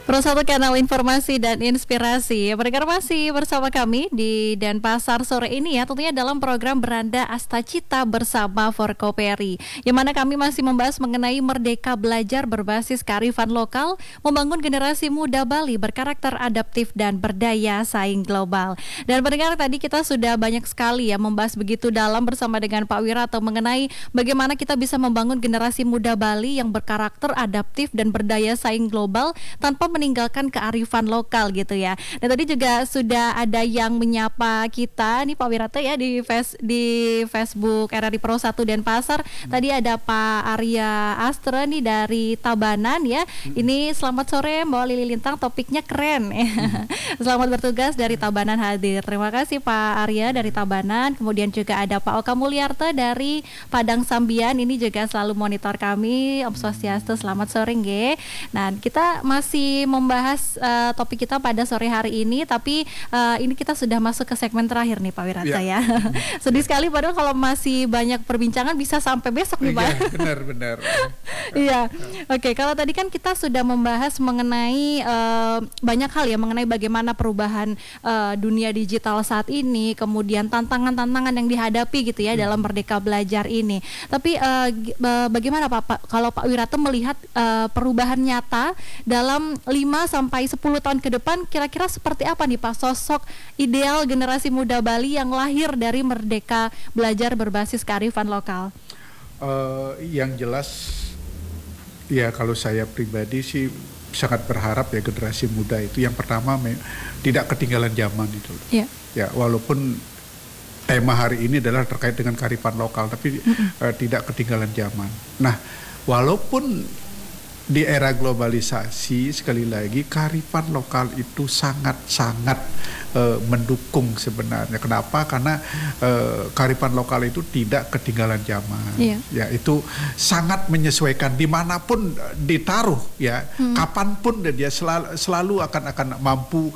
Satu kanal informasi dan inspirasi. Pendengar masih bersama kami di Denpasar sore ini ya, tentunya dalam program Beranda Astacita bersama Forkoperi, yang mana kami masih membahas mengenai Merdeka Belajar berbasis kearifan lokal, membangun generasi muda Bali berkarakter adaptif dan berdaya saing global. Dan pendengar, tadi kita sudah banyak sekali ya membahas begitu dalam bersama dengan Pak Wirato mengenai bagaimana kita bisa membangun generasi muda Bali yang berkarakter adaptif dan berdaya saing global tanpa meninggalkan kearifan lokal gitu ya. Dan tadi juga sudah ada yang menyapa kita nih Pak Wirato ya di Facebook RRI Pro 1 Denpasar. Tadi ada Pak Arya Astra nih dari Tabanan ya. Ini selamat sore Mbak Lili Lintang, topiknya keren. Selamat bertugas dari Tabanan hadir. Terima kasih Pak Arya dari Tabanan. Kemudian juga ada Pak Oka Mulyarto dari Padang Sambian. Ini juga selalu monitor kami. Om Swastiastu, selamat sore nge. Nah, kita masih membahas topik kita pada sore hari ini, tapi ini kita sudah masuk ke segmen terakhir nih Pak Wirato ya. Sedih sekali padahal kalau masih banyak perbincangan bisa sampai besok nih Pak. Benar. Iya, oke. Kalau tadi kan kita sudah membahas mengenai banyak hal ya, mengenai bagaimana perubahan dunia digital saat ini, kemudian tantangan-tantangan yang dihadapi gitu ya dalam Merdeka Belajar ini. Tapi bagaimana Pak kalau Pak Wirato melihat perubahan nyata dalam 5-10 tahun ke depan, kira-kira seperti apa nih Pak sosok ideal generasi muda Bali yang lahir dari Merdeka Belajar berbasis kearifan lokal? Yang jelas ya, kalau saya pribadi sih sangat berharap ya generasi muda itu yang pertama tidak ketinggalan zaman itu. Ya, walaupun tema hari ini adalah terkait dengan kearifan lokal, tapi tidak ketinggalan zaman. Nah, walaupun di era globalisasi, sekali lagi kearifan lokal itu sangat-sangat mendukung sebenarnya. Kenapa? Karena kearifan lokal itu tidak ketinggalan zaman. Ya, itu sangat menyesuaikan dimanapun ditaruh ya, kapanpun dia selalu akan mampu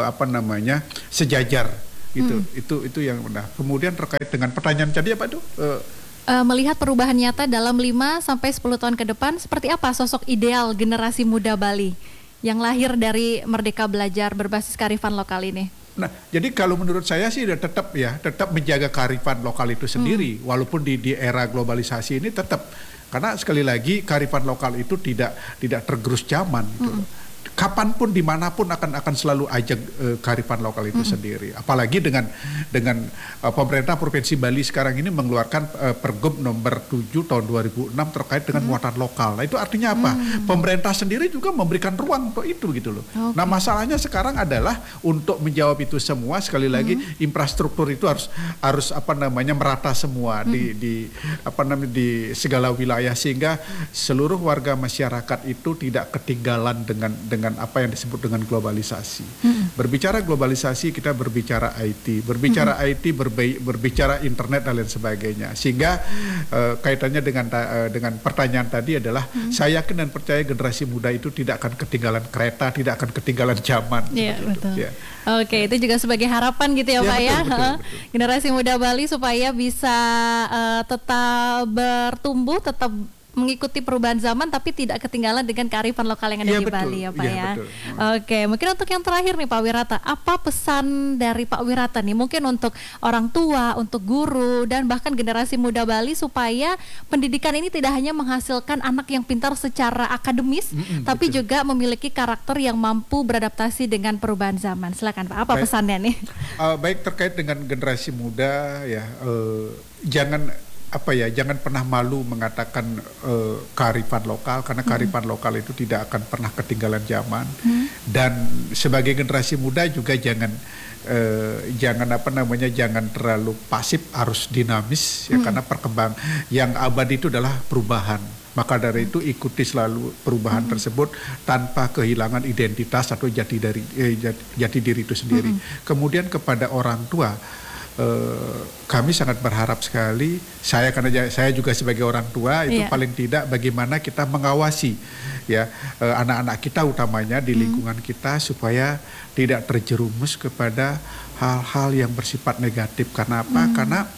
sejajar gitu. Itu yang benar. Kemudian terkait dengan pertanyaan tadi apa itu? Melihat perubahan nyata dalam 5-10 tahun ke depan, seperti apa sosok ideal generasi muda Bali yang lahir dari Merdeka Belajar berbasis kearifan lokal ini? Nah, jadi kalau menurut saya sih tetap menjaga kearifan lokal itu sendiri, walaupun di era globalisasi ini tetap, karena sekali lagi kearifan lokal itu tidak tergerus zaman gitu. Kapanpun dimanapun akan selalu ajak kearifan lokal itu sendiri. Apalagi dengan pemerintah Provinsi Bali sekarang ini mengeluarkan Pergub nomor 7 tahun 2006 terkait dengan muatan lokal. Nah, itu artinya apa? Pemerintah sendiri juga memberikan ruang untuk itu gitu loh. Nah, masalahnya sekarang adalah untuk menjawab itu semua, sekali lagi infrastruktur itu harus merata semua di segala wilayah, sehingga seluruh warga masyarakat itu tidak ketinggalan dengan apa yang disebut dengan globalisasi. Berbicara globalisasi, kita berbicara IT, berbicara internet dan lain sebagainya. Sehingga kaitannya dengan pertanyaan tadi adalah saya yakin dan percaya generasi muda itu tidak akan ketinggalan kereta, tidak akan ketinggalan zaman. Iya, betul. Ya. Oke, itu juga sebagai harapan gitu ya Pak ya. Betul. Generasi muda Bali supaya bisa tetap bertumbuh, tetap mengikuti perubahan zaman tapi tidak ketinggalan dengan kearifan lokal yang ada di Bali ya Pak ya. Oke, mungkin untuk yang terakhir nih Pak Wirato, apa pesan dari Pak Wirato nih mungkin untuk orang tua, untuk guru dan bahkan generasi muda Bali supaya pendidikan ini tidak hanya menghasilkan anak yang pintar secara akademis tapi juga memiliki karakter yang mampu beradaptasi dengan perubahan zaman. Silakan Pak, apa pesannya nih? Baik, terkait dengan generasi muda ya, jangan pernah malu mengatakan kearifan lokal, karena kearifan lokal itu tidak akan pernah ketinggalan zaman. Dan sebagai generasi muda juga jangan terlalu pasif, harus dinamis ya, karena yang abadi itu adalah perubahan. Maka dari itu ikuti selalu perubahan tersebut tanpa kehilangan identitas atau jati diri itu sendiri. Kemudian kepada orang tua, kami sangat berharap sekali, karena saya juga sebagai orang tua itu paling tidak bagaimana kita mengawasi ya anak-anak kita utamanya di lingkungan kita supaya tidak terjerumus kepada hal-hal yang bersifat negatif. Karena apa? Karena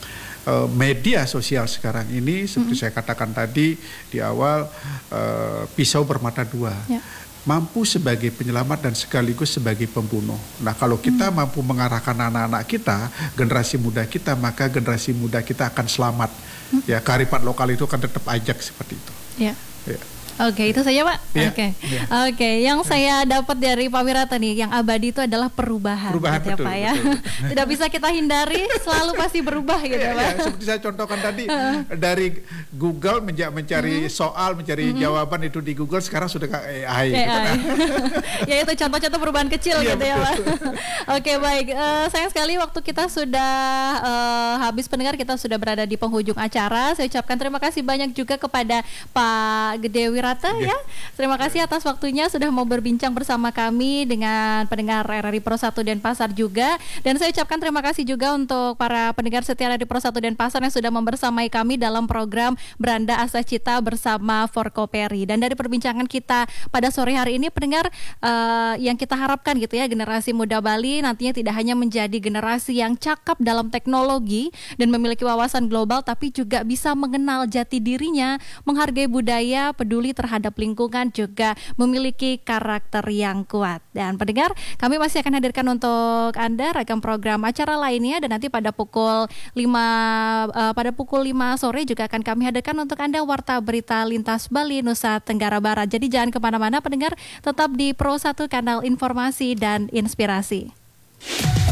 media sosial sekarang ini seperti saya katakan tadi di awal, pisau bermata dua. Ya. Mampu sebagai penyelamat dan sekaligus sebagai pembunuh. Nah, kalau kita mampu mengarahkan anak-anak kita, generasi muda kita, maka generasi muda kita akan selamat. Ya, kearifan lokal itu akan tetap ajak seperti itu. Ya. Ya. Oke, itu saja Pak. Ya, Oke, ya. Oke. Yang saya dapat dari Pak Wirata nih, yang abadi itu adalah perubahan gitu betul, ya Pak ya. Betul. Tidak bisa kita hindari, selalu pasti berubah gitu ya Pak. Ya, seperti saya contohkan tadi, dari Google mencari soal, mencari jawaban itu di Google, sekarang sudah ke AI. Gitu kan. Ya itu contoh-contoh perubahan kecil gitu ya Pak. Oke, baik. Sayang sekali waktu kita sudah habis pendengar, kita sudah berada di penghujung acara. Saya ucapkan terima kasih banyak juga kepada Pak Gede Wirata ya. Terima kasih atas waktunya sudah mau berbincang bersama kami dengan pendengar RRI Pro 1 Denpasar juga. Dan saya ucapkan terima kasih juga untuk para pendengar setia RRI Pro 1 Denpasar yang sudah membersamai kami dalam program Beranda Astacita bersama Forkoperi. Dan dari perbincangan kita pada sore hari ini, pendengar, yang kita harapkan gitu ya, generasi muda Bali nantinya tidak hanya menjadi generasi yang cakap dalam teknologi dan memiliki wawasan global, tapi juga bisa mengenal jati dirinya, menghargai budaya, peduli terhadap lingkungan, juga memiliki karakter yang kuat. Dan pendengar, kami masih akan hadirkan untuk Anda ragam program acara lainnya, dan nanti pada pukul 5 sore juga akan kami hadirkan untuk Anda Warta Berita Lintas Bali Nusa Tenggara Barat. Jadi jangan kemana-mana pendengar, tetap di Pro 1 kanal informasi dan inspirasi.